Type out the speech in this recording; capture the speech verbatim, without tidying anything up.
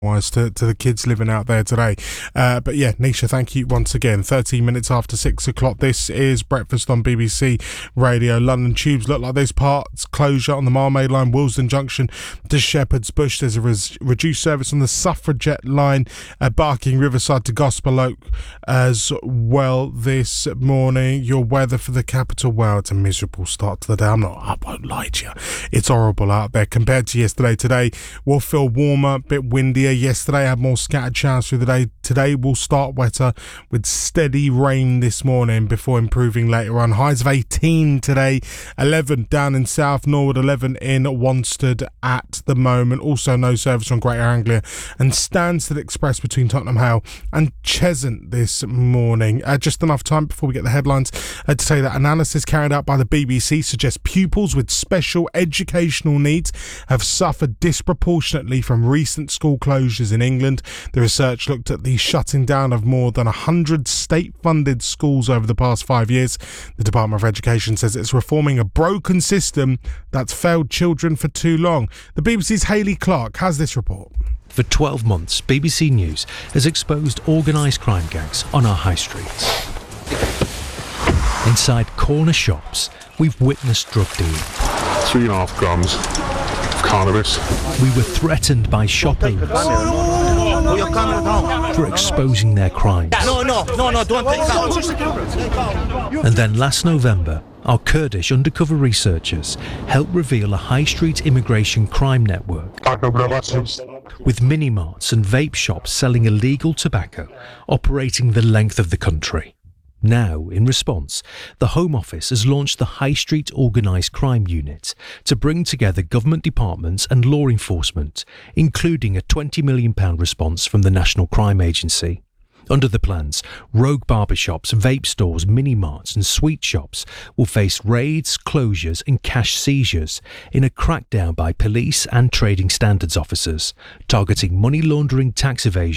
wise to, to the kids living out there today. Uh, but yeah, Nisha, thank you once again. thirteen minutes after six o'clock. This is Breakfast on B B C Radio. London tubes look like there's parts closure on the Marmaid line, Willesden Junction to Shepherd's Bush. There's a res- reduced service on the Suffragette line, uh, Barking Riverside to Gospel Oak as well this morning. Your weather for the capital, well, it's a miserable start to the day. I'm not, I won't lie to you. It's horrible out there compared to yesterday. Today will feel warmer, a bit windier. Yesterday had more scattered showers through the day. Today will start wetter with steady rain this morning before improving later on. Highs of eighteen today, eleven down in South Norwood, eleven in Wanstead at the moment. Also no service on Greater Anglia and Stansted Express between Tottenham Hale and Cheshunt this morning. Uh, just enough time before we get the headlines uh, to say that analysis carried out by the B B C suggests pupils with special educational needs have suffered disproportionately from recent school closures in England. The research looked at the shutting down of more than one hundred state-funded schools over the past five years. The Department of Education says it's reforming a broken system that's failed children for too long. The B B C's Hayley Clark has this report. For twelve months, B B C News has exposed organised crime gangs on our high streets. Inside corner shops, we've witnessed drug dealing. Three and a half grams of cannabis. We were threatened by shop owners for exposing their crimes. No, no, no, no, don't take that. And then last November, our Kurdish undercover researchers helped reveal a high street immigration crime network with mini-marts and vape shops selling illegal tobacco operating the length of the country. Now, in response, the Home Office has launched the High Street Organised Crime Unit to bring together government departments and law enforcement, including a twenty million pounds response from the National Crime Agency. Under the plans, rogue barbershops, vape stores, mini-marts and sweet shops will face raids, closures and cash seizures in a crackdown by police and trading standards officers, targeting money laundering, tax evasion